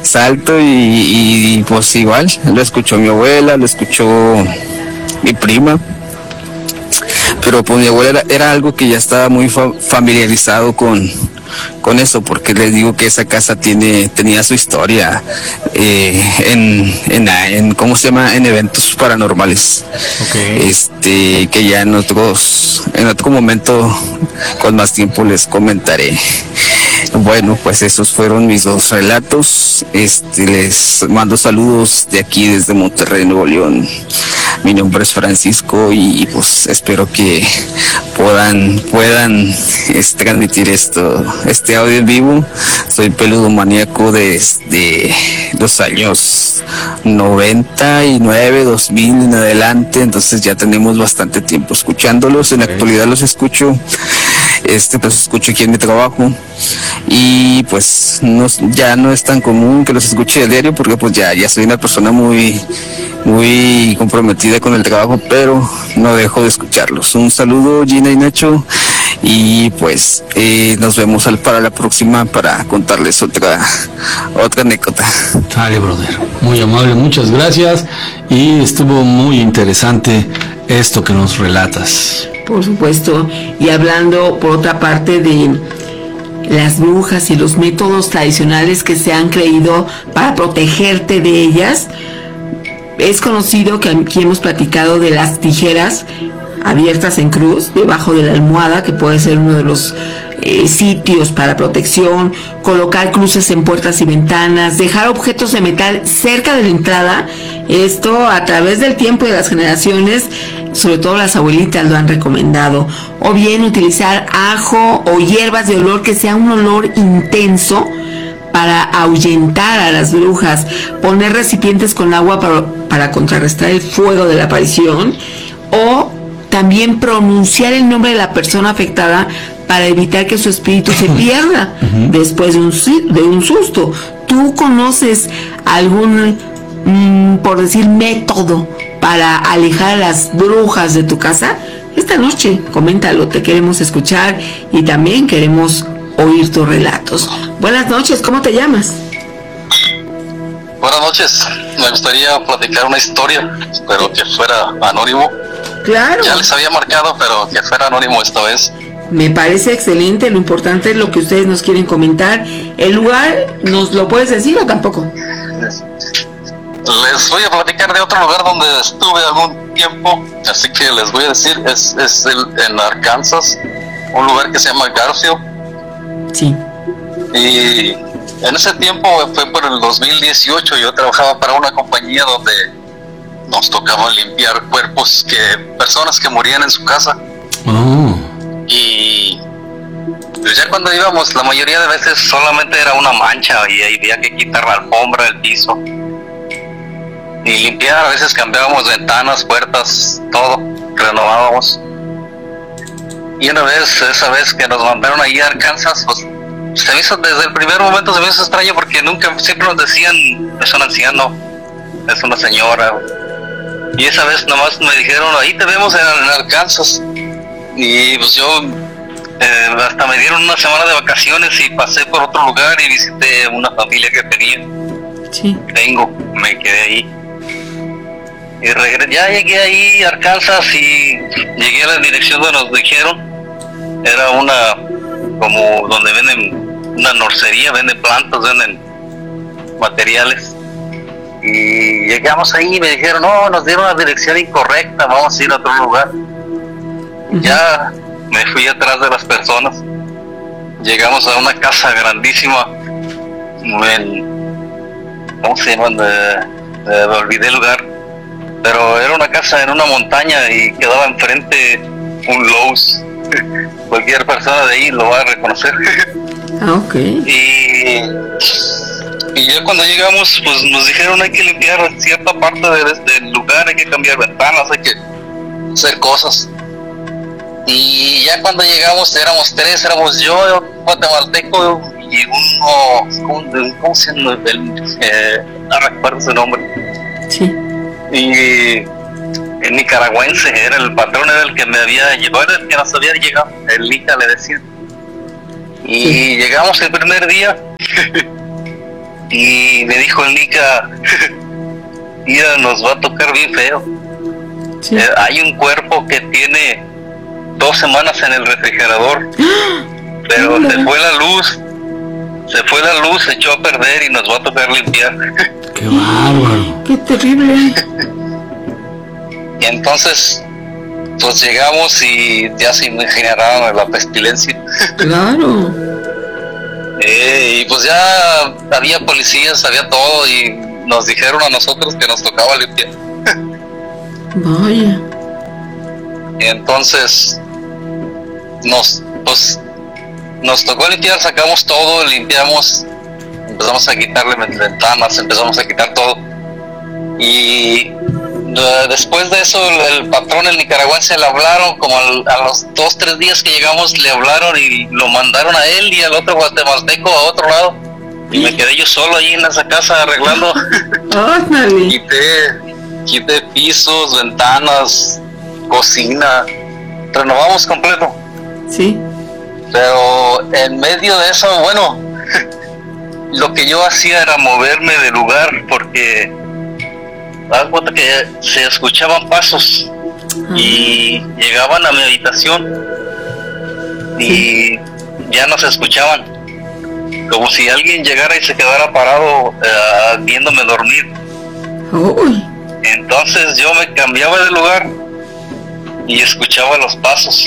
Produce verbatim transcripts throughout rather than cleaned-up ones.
salto y, y pues igual, lo escuchó mi abuela, lo escuchó mi prima. Pero pues mi abuela era, era algo que ya estaba muy fa- familiarizado con, con eso, porque les digo que esa casa tiene, tenía su historia eh, en, en, en, ¿cómo se llama? En eventos paranormales. Okay. Este, que ya en otros, en otro momento, con más tiempo les comentaré. Bueno, pues esos fueron mis dos relatos. Este, les mando saludos de aquí desde Monterrey, Nuevo León. Mi nombre es Francisco y pues espero que puedan puedan este, transmitir esto, este audio en vivo. Soy peludo maníaco desde los años noventa y nueve, dos mil en adelante, entonces ya tenemos bastante tiempo escuchándolos. En la actualidad los escucho, este pues escucho aquí en mi trabajo y pues no, ya no es tan común que los escuche a diario porque pues ya, ya soy una persona muy muy comprometida con el trabajo, pero no dejo de escucharlos. Un saludo, Gina y Nacho, y pues eh, nos vemos al, para la próxima para contarles otra otra anécdota. Dale, brother, muy amable, muchas gracias, y estuvo muy interesante esto que nos relatas. Por supuesto, y hablando por otra parte de las brujas y los métodos tradicionales que se han creído para protegerte de ellas, es conocido que aquí hemos platicado de las tijeras abiertas en cruz debajo de la almohada, que puede ser uno de los eh, sitios para protección, colocar cruces en puertas y ventanas, dejar objetos de metal cerca de la entrada. Esto a través del tiempo y de las generaciones, sobre todo las abuelitas lo han recomendado. O bien utilizar ajo o hierbas de olor que sea un olor intenso para ahuyentar a las brujas, poner recipientes con agua para, para contrarrestar el fuego de la aparición, o también pronunciar el nombre de la persona afectada para evitar que su espíritu se pierda después de un, de un susto. ¿Tú conoces algún, mmm, por decir, método para alejar a las brujas de tu casa? Esta noche, coméntalo, te queremos escuchar y también queremos oír tus relatos. Buenas noches, ¿cómo te llamas? Buenas noches, me gustaría platicar una historia, pero que fuera anónimo. Claro. Ya les había marcado, pero que fuera anónimo esta vez. Me parece excelente, lo importante es lo que ustedes nos quieren comentar. ¿El lugar nos lo puedes decir o tampoco? Les voy a platicar de otro lugar donde estuve algún tiempo, así que les voy a decir, es, es el, en Arkansas, un lugar que se llama Garfield. Sí. Y en ese tiempo fue por el dos mil dieciocho, yo trabajaba para una compañía donde nos tocaba limpiar cuerpos, que personas que morían en su casa. Oh. Y pues ya cuando íbamos, la mayoría de veces solamente era una mancha y había que quitar la alfombra, el piso y limpiar. A veces cambiábamos ventanas, puertas, todo, renovábamos. Y una vez, esa vez que nos mandaron ahí a Arkansas, pues se me hizo, desde el primer momento se me hizo extraño, porque nunca, siempre nos decían, es un anciano, es una señora. Y esa vez nomás me dijeron, ahí te vemos en, en Arkansas. Y pues yo, eh, hasta me dieron una semana de vacaciones y pasé por otro lugar y visité una familia que tenía. Sí. Tengo, me quedé ahí. Y regresé, ya llegué ahí a Arkansas y llegué a la dirección donde nos dijeron. Era una, como donde venden, una nursería, venden plantas, venden materiales. Y llegamos ahí y me dijeron, no, nos dieron la dirección incorrecta, vamos a ir a otro lugar. Uh-huh. Ya me fui atrás de las personas. Llegamos a una casa grandísima en, ¿cómo se llama? Me, me olvidé el lugar, pero era una casa en una montaña y quedaba enfrente un Lowe's. Cualquier persona de ahí lo va a reconocer. Ah, ok. Y, y ya cuando llegamos, pues nos dijeron, hay que limpiar cierta parte de, del lugar, hay que cambiar ventanas, hay que hacer cosas. Y ya cuando llegamos éramos tres, éramos yo, un guatemalteco y uno, ¿cómo, cómo se llama? El, eh, no recuerdo su nombre. Sí. Y el nicaragüense, era el patrón, era el que me había llevado, era el que nos había llegado, el Nica le decía. Y sí. Llegamos el primer día y me dijo el Nica, mira, nos va a tocar bien feo. Sí. Eh, hay un cuerpo que tiene dos semanas en el refrigerador, pero Hola. se fue la luz, se fue la luz, se echó a perder y nos va a tocar limpiar. Qué bárbaro. Qué terrible. Y entonces, pues llegamos y ya se imaginaron la pestilencia. Claro. Eh, y pues ya había policías, había todo y nos dijeron a nosotros que nos tocaba limpiar. Vaya. Y entonces nos pues nos tocó limpiar, sacamos todo, limpiamos, empezamos a quitarle ventanas, empezamos a quitar todo. Y uh, después de eso el, el patrón, el nicaragüense, le hablaron como al, a los dos, tres días que llegamos, le hablaron y lo mandaron a él y al otro guatemalteco a otro lado. Y me quedé yo solo ahí en esa casa arreglando. Ándale. Quité, quité pisos, ventanas, cocina, renovamos completo. Sí. Pero en medio de eso, bueno, lo que yo hacía era moverme de lugar porque haz cuenta que se escuchaban pasos y llegaban a mi habitación y ya no se escuchaban, como si alguien llegara y se quedara parado uh, viéndome dormir. Uy. Entonces yo me cambiaba de lugar y escuchaba los pasos.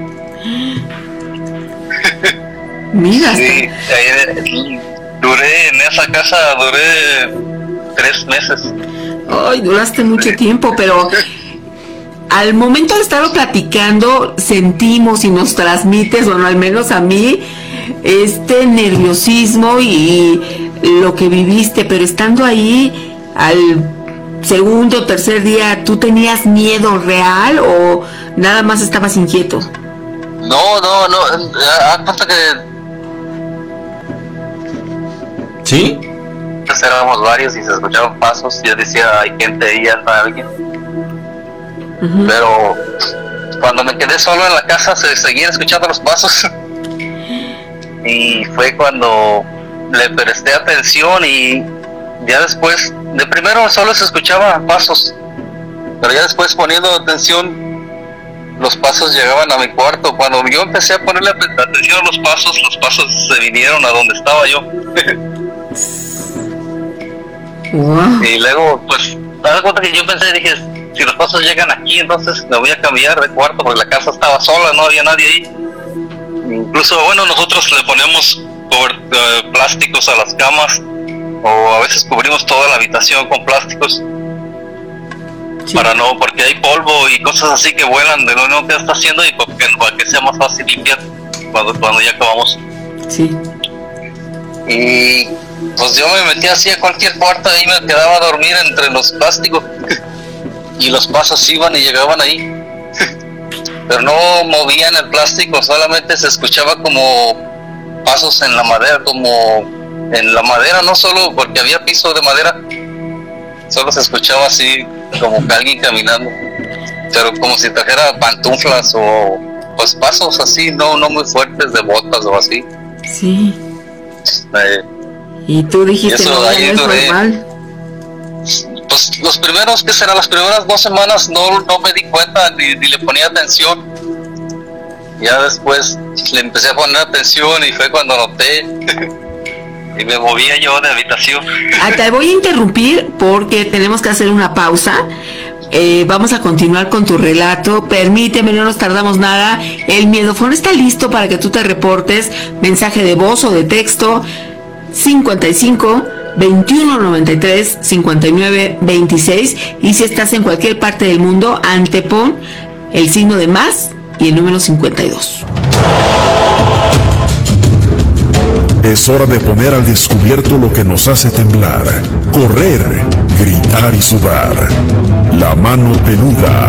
Mira. Sí, eh, duré en esa casa, duré tres meses. Ay, duraste mucho tiempo, pero al momento de estarlo platicando sentimos y nos transmites, bueno, al menos a mí, este nerviosismo y lo que viviste, pero estando ahí al segundo o tercer día, ¿tú tenías miedo real o nada más estabas inquieto? No, no, no, haz cuenta que ¿Sí? pues éramos varios y se escuchaban pasos. Yo decía, hay gente ahí, anda alguien. Uh-huh. Pero cuando me quedé solo en la casa se seguían escuchando los pasos. Y fue cuando le presté atención y ya después, de primero solo se escuchaban pasos, pero ya después poniendo atención, los pasos llegaban a mi cuarto. Cuando yo empecé a ponerle atención a los pasos, los pasos se vinieron a donde estaba yo. Wow. Y luego, pues, me das cuenta que yo pensé, dije, si los pasos llegan aquí, entonces me voy a cambiar de cuarto, porque la casa estaba sola, no había nadie ahí. Incluso, bueno, nosotros le ponemos cober- uh, plásticos a las camas, o a veces cubrimos toda la habitación con plásticos, Sí. para no, porque hay polvo y cosas así que vuelan de lo único que está haciendo, y porque, para que sea más fácil limpiar cuando, cuando ya acabamos. Sí. Y pues yo me metía así a cualquier cuarto y me quedaba a dormir entre los plásticos y los pasos iban y llegaban ahí, pero no movían el plástico, solamente se escuchaba como pasos en la madera, como en la madera, no solo porque había piso de madera, solo se escuchaba así como que alguien caminando, pero como si trajera pantuflas o pues pasos así, no no muy fuertes de botas o así. Sí. Eh, Y tú dijiste, Eso, no, no ahí es duré. normal. pues los primeros, que será, las primeras dos semanas no, no me di cuenta ni, ni le ponía atención. Ya después le empecé a poner atención y fue cuando noté y me movía yo de habitación. Ah, te voy a interrumpir porque tenemos que hacer una pausa. Eh, vamos a continuar con tu relato. Permíteme, no nos tardamos nada. El miedofón está listo para que tú te reportes. Mensaje de voz o de texto: cincuenta y cinco, veintiuno noventa y tres, cincuenta y nueve veintiséis. Y si estás en cualquier parte del mundo, antepon el signo de más y el número cincuenta y dos. Es hora de poner al descubierto lo que nos hace temblar, correr, gritar y sudar. La mano peluda.